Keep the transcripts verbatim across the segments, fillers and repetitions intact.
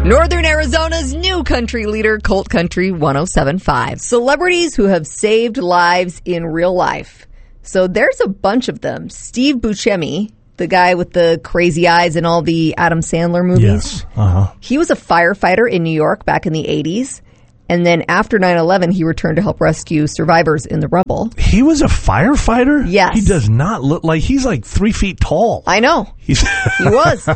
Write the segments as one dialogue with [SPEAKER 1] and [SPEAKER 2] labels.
[SPEAKER 1] Northern Arizona's new country leader, Colt Country one oh seven point five. Celebrities who have saved lives in real life. So there's a bunch of them. Steve Buscemi, the guy with the crazy eyes in all the Adam Sandler movies.
[SPEAKER 2] Yes. Uh-huh.
[SPEAKER 1] He was a firefighter in New York back in the eighties. And then after nine eleven, he returned to help rescue survivors in the rubble.
[SPEAKER 2] He was a firefighter?
[SPEAKER 1] Yes.
[SPEAKER 2] He does not look like, he's like three feet tall.
[SPEAKER 1] I know.
[SPEAKER 2] He's
[SPEAKER 1] He was.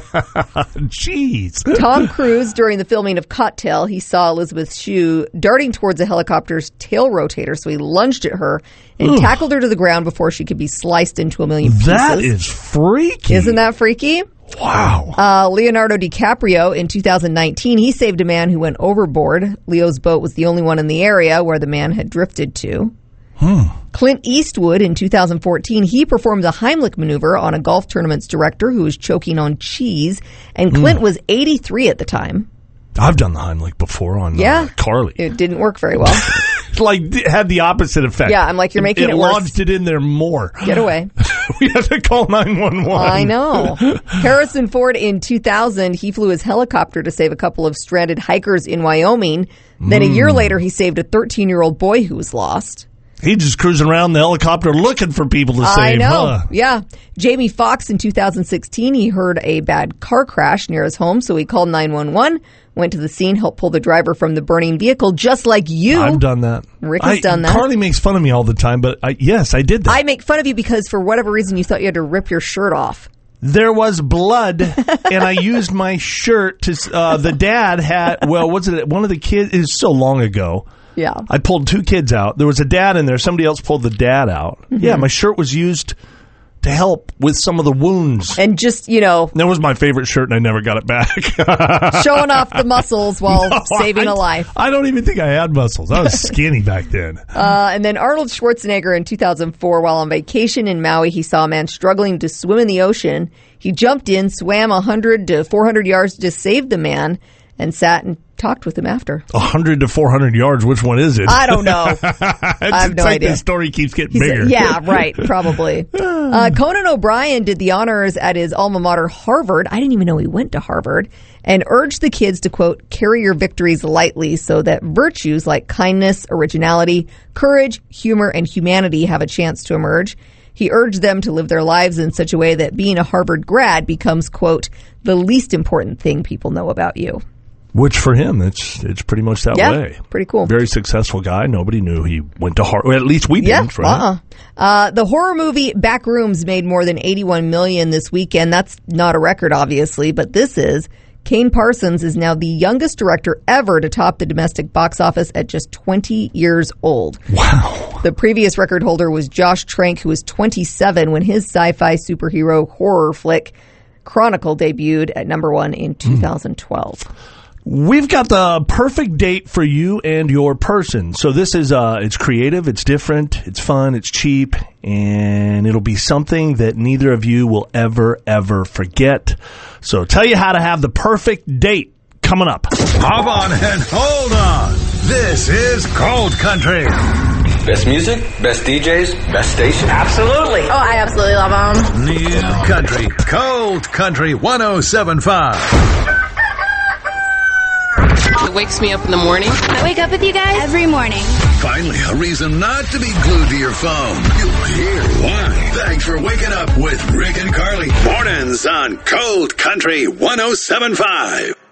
[SPEAKER 2] Jeez.
[SPEAKER 1] Tom Cruise, during the filming of Cocktail, he saw Elizabeth Shue darting towards a helicopter's tail rotator, so he lunged at her and
[SPEAKER 2] Ugh.
[SPEAKER 1] tackled her to the ground before she could be sliced into a million pieces.
[SPEAKER 2] That is freaky.
[SPEAKER 1] Isn't that freaky?
[SPEAKER 2] Wow.
[SPEAKER 1] Uh, Leonardo DiCaprio, in two thousand nineteen, he saved a man who went overboard. Leo's boat was the only one in the area where the man had drifted to.
[SPEAKER 2] Hmm.
[SPEAKER 1] Clint Eastwood, in two thousand fourteen, he performed the Heimlich maneuver on a golf tournament's director who was choking on cheese, and Clint mm. was eighty-three at the time.
[SPEAKER 2] I've done the Heimlich before on
[SPEAKER 1] yeah.
[SPEAKER 2] uh, Carly.
[SPEAKER 1] It didn't work very well.
[SPEAKER 2] Like, it had the opposite effect.
[SPEAKER 1] Yeah, I'm like, you're making
[SPEAKER 2] it,
[SPEAKER 1] it,
[SPEAKER 2] it
[SPEAKER 1] worse.
[SPEAKER 2] lodged it in there more.
[SPEAKER 1] Get away.
[SPEAKER 2] We had to call nine one one.
[SPEAKER 1] I know. Harrison Ford, in two thousand, he flew his helicopter to save a couple of stranded hikers in Wyoming. Then mm. a year later, he saved a thirteen-year-old boy who was lost.
[SPEAKER 2] He just cruising around the helicopter looking for people to save.
[SPEAKER 1] I know.
[SPEAKER 2] Huh?
[SPEAKER 1] Yeah. Jamie Foxx, in two thousand sixteen, he heard a bad car crash near his home, so he called nine one one, went to the scene, helped pull the driver from the burning vehicle, just like you.
[SPEAKER 2] I've done that.
[SPEAKER 1] Rick has
[SPEAKER 2] I,
[SPEAKER 1] done that.
[SPEAKER 2] Carly makes fun of me all the time, but I, yes, I did that.
[SPEAKER 1] I make fun of you because for whatever reason you thought you had to rip your shirt off.
[SPEAKER 2] There was blood, and I used my shirt to, uh, the dad had, well, what's it, one of the kids, it was so long ago.
[SPEAKER 1] Yeah.
[SPEAKER 2] I pulled two kids out. There was a dad in there. Somebody else pulled the dad out. Mm-hmm. Yeah, my shirt was used to help with some of the wounds.
[SPEAKER 1] And just, you know.
[SPEAKER 2] That was my favorite shirt, and I never got it back.
[SPEAKER 1] Showing off the muscles while no, saving
[SPEAKER 2] I,
[SPEAKER 1] a life.
[SPEAKER 2] I don't even think I had muscles. I was skinny back then.
[SPEAKER 1] Uh, and then Arnold Schwarzenegger, in two thousand four, while on vacation in Maui, he saw a man struggling to swim in the ocean. He jumped in, swam one hundred to four hundred yards to save the man, and sat and talked with him after.
[SPEAKER 2] one hundred to four hundred yards, which one is it?
[SPEAKER 1] I don't know. I have no
[SPEAKER 2] like
[SPEAKER 1] idea.
[SPEAKER 2] The story keeps getting
[SPEAKER 1] He's
[SPEAKER 2] bigger.
[SPEAKER 1] A, yeah, right, probably. uh, Conan O'Brien did the honors at his alma mater, Harvard. I didn't even know he went to Harvard. And urged the kids to, quote, carry your victories lightly so that virtues like kindness, originality, courage, humor, and humanity have a chance to emerge. He urged them to live their lives in such a way that being a Harvard grad becomes, quote, the least important thing people know about you.
[SPEAKER 2] Which for him, it's it's pretty much that
[SPEAKER 1] yeah,
[SPEAKER 2] way.
[SPEAKER 1] Pretty cool.
[SPEAKER 2] Very successful guy. Nobody knew he went to Harvard. Well, at least we
[SPEAKER 1] yeah,
[SPEAKER 2] didn't, right?
[SPEAKER 1] Uh-uh. Uh, the horror movie Backrooms made more than eighty-one million dollars this weekend. That's not a record, obviously, but this is. Kane Parsons is now the youngest director ever to top the domestic box office at just twenty years old.
[SPEAKER 2] Wow.
[SPEAKER 1] The previous record holder was Josh Trank, who was twenty-seven when his sci-fi superhero horror flick Chronicle debuted at number one in two thousand twelve. Mm.
[SPEAKER 2] We've got the perfect date for you and your person. So this is, uh, it's creative, it's different, it's fun, it's cheap, and it'll be something that neither of you will ever, ever forget. So tell you how to have the perfect date coming up.
[SPEAKER 3] Hop on and hold on. This is Cold Country.
[SPEAKER 4] Best music, best D Js, best station.
[SPEAKER 5] Absolutely. Oh, I absolutely love them.
[SPEAKER 3] New Country, Cold Country one oh seven point five.
[SPEAKER 6] It wakes me up in the morning.
[SPEAKER 7] I wake up with you guys every morning.
[SPEAKER 3] Finally, a reason not to be glued to your phone. You'll hear why. Thanks for waking up with Rick and Carly. Mornings on Cold Country one oh seven point five.